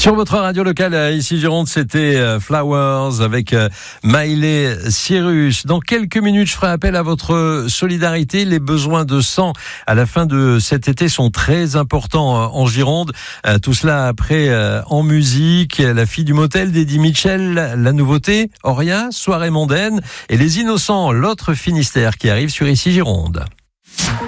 Sur votre radio locale, ici Gironde, c'était Flowers avec Miley Cyrus. Dans quelques minutes, je ferai appel à votre solidarité. Les besoins de sang à la fin de cet été sont très importants en Gironde. Tout cela après, en musique, La fille du motel d'Eddie Mitchell, la nouveauté, Oria, Soirée mondaine et Les Innocents, l'autre Finistère qui arrive sur ici Gironde.